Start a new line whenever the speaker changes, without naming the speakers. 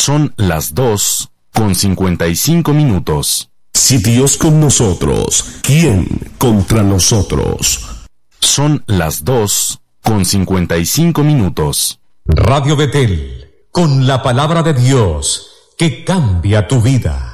Son las 2:55.
Si Dios con nosotros, ¿quién contra nosotros?
Son las 2:55.
Radio Betel, con la palabra de Dios que cambia tu vida.